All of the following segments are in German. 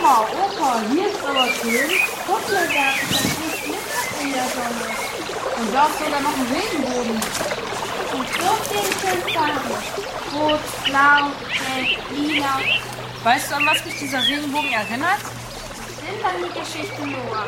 Opa, hier ist aber schön. Guck mal, da ist das in der Sonne. Und da ist sogar noch ein Regenbogen. Und so viele schöne Farben. Rot, blau, gelb, lila. Weißt du, an was mich dieser Regenbogen erinnert? Sind an die Geschichte Noah.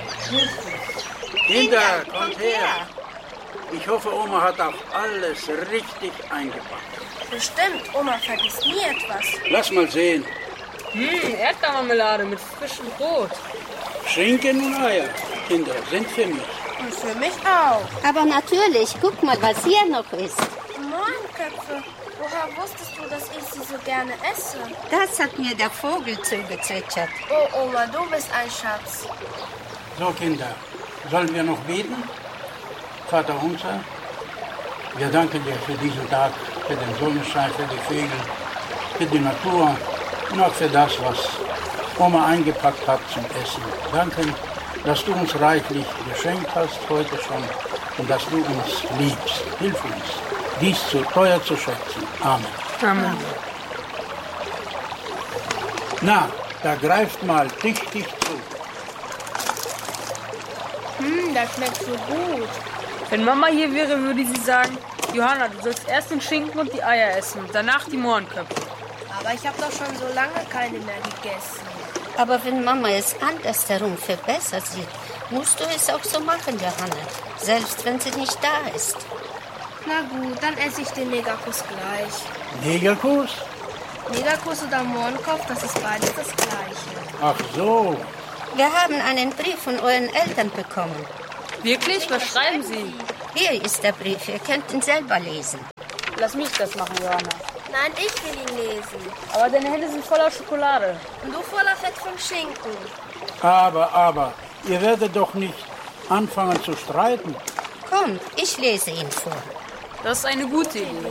Kinder, kommt her. Ich hoffe, Oma hat auch alles richtig eingepackt. Bestimmt, Oma vergisst nie etwas. Lass mal sehen. Erdbeermarmelade mit frischem Brot. Schinken und Eier, Kinder, sind für mich. Und für mich auch. Aber natürlich, guck mal, was hier noch ist. Mohrenköpfe. Woher wusstest du, dass ich sie so gerne esse? Das hat mir der Vogel zugezwitschert. Oh, Oma, du bist ein Schatz. So, Kinder, sollen wir noch beten? Vater unser, wir danken dir für diesen Tag, für den Sonnenschein, für die Vögel, für die Natur und auch für das, was Oma eingepackt hat zum Essen. Danke, dass du uns reichlich geschenkt hast heute schon und dass du uns liebst. Hilf uns, dies zu teuer zu schätzen. Amen. Amen. Na, da greift mal tüchtig zu. Das schmeckt so gut. Wenn Mama hier wäre, würde sie sagen, Johanna, du sollst erst den Schinken und die Eier essen, danach die Mohrenköpfe. Aber ich habe doch schon so lange keine mehr gegessen. Aber wenn Mama es andersherum für besser sieht, musst du es auch so machen, Johanna. Selbst wenn sie nicht da ist. Na gut, dann esse ich den Negerkuss gleich. Negerkuss? Negerkuss oder Mohrenkopf, das ist beides das Gleiche. Ach so. Wir haben einen Brief von euren Eltern bekommen. Wirklich? Was schreiben sie? Hier ist der Brief, ihr könnt ihn selber lesen. Lass mich das machen, Johanna. Nein, ich will ihn lesen. Aber deine Hände sind voller Schokolade. Und du voller Fett vom Schinken. Aber, ihr werdet doch nicht anfangen zu streiten. Komm, ich lese ihn vor. Das ist eine gute Idee.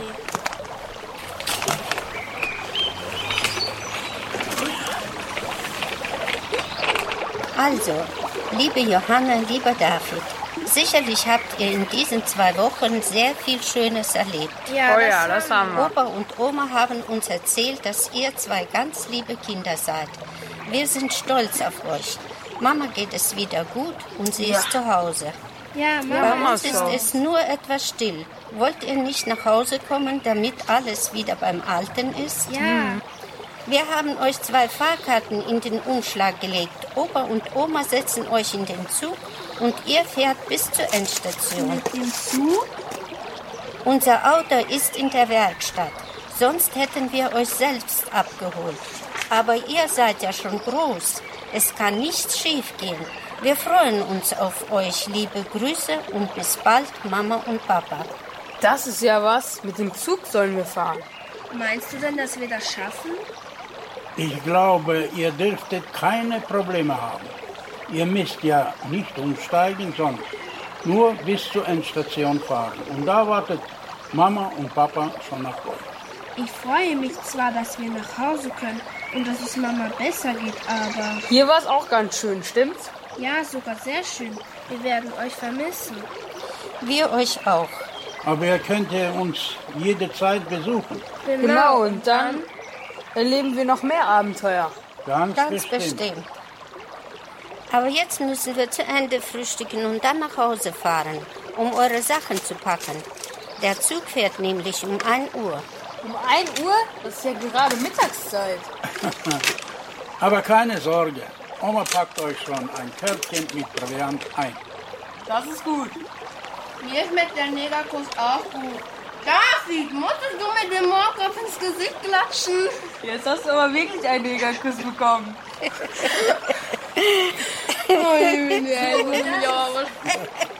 Also, liebe Johanna, lieber David, sicherlich habt ihr in diesen 2 Wochen sehr viel Schönes erlebt. Ja, das haben wir. Opa und Oma haben uns erzählt, dass ihr 2 ganz liebe Kinder seid. Wir sind stolz auf euch. Mama geht es wieder gut und sie ist zu Hause. Ja, Bei Mama. uns ist es nur etwas still. Wollt ihr nicht nach Hause kommen, damit alles wieder beim Alten ist? Ja. Wir haben euch 2 Fahrkarten in den Umschlag gelegt. Opa und Oma setzen euch in den Zug und ihr fährt bis zur Endstation. Mit dem Zug? Unser Auto ist in der Werkstatt. Sonst hätten wir euch selbst abgeholt. Aber ihr seid ja schon groß. Es kann nichts schiefgehen. Wir freuen uns auf euch. Liebe Grüße und bis bald, Mama und Papa. Das ist ja was. Mit dem Zug sollen wir fahren. Meinst du denn, dass wir das schaffen? Ich glaube, ihr dürftet keine Probleme haben. Ihr müsst ja nicht umsteigen, sondern nur bis zur Endstation fahren. Und da wartet Mama und Papa schon nach euch. Ich freue mich zwar, dass wir nach Hause können und dass es Mama besser geht, aber... Hier war es auch ganz schön, stimmt's? Ja, sogar sehr schön. Wir werden euch vermissen. Wir euch auch. Aber ihr könnt ja uns jederzeit besuchen. Genau, und dann erleben wir noch mehr Abenteuer. Ganz bestimmt. Aber jetzt müssen wir zu Ende frühstücken und dann nach Hause fahren, um eure Sachen zu packen. Der Zug fährt nämlich um 1 Uhr. Um 1 Uhr? Das ist ja gerade Mittagszeit. Aber keine Sorge, Oma packt euch schon ein Körbchen mit Proviant ein. Das ist gut. Mir schmeckt der Negerkuss auch gut. David, musstest du mit dem Mohrenkopf ins Gesicht klatschen? Jetzt hast du aber wirklich einen Negerkuss bekommen. Oh, ich bin ja